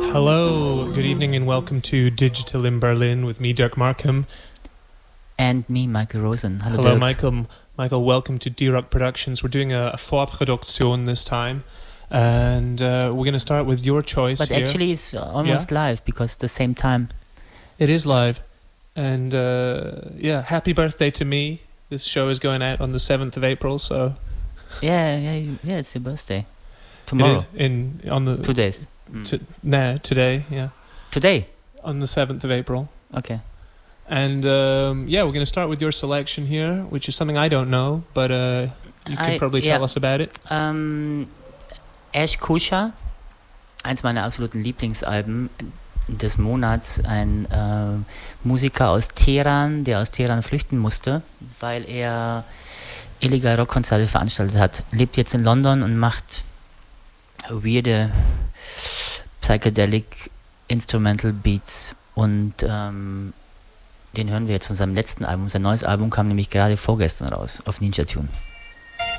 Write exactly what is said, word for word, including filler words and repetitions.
Hello, good evening and welcome to Digital in Berlin with me, Dirk Markham. And me, Michael Rosen. Hello, Hello, Dirk. Michael. Michael, welcome to D-Rock Productions. We're doing a, a Vorproduktion this time, and uh, we're going to start with your choice But here. actually it's almost Yeah? live because the same time. It is live, and uh, yeah, happy birthday to me. This show is going out on the seventh of April, so... Yeah, yeah, yeah, it's your birthday. It Tomorrow. is in, on the... Two days. Mm. T- nah, today, yeah. Today? On the seventh of April. Okay. And um, yeah, we're going to start with your selection here, which is something I don't know, but uh, you can I- probably tell yeah. us about it. Ähm, Ash Kusha, eins meiner absoluten Lieblingsalben des Monats, ein äh, Musiker aus Teheran, der aus Teheran flüchten musste, weil er illegal Rockkonzerte veranstaltet hat. Lebt jetzt in London und macht weirde Psychedelic Instrumental Beats und ähm, den hören wir jetzt von seinem letzten Album. Sein neues Album kam nämlich gerade vorgestern raus auf Ninja Tune.